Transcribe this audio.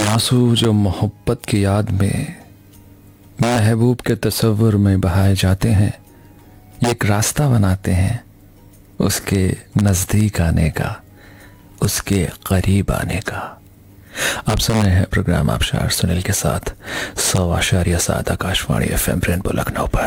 आंसू जो मोहब्बत की याद में महबूब के तस्वुर में बहाए जाते हैं, ये एक रास्ता बनाते हैं उसके नज़दीक आने का, उसके करीब आने का। आप सुन रहे हैं प्रोग्राम आबशार सुनील के साथ 100.7 आकाशवाणी FM रेनबो लखनऊ पर।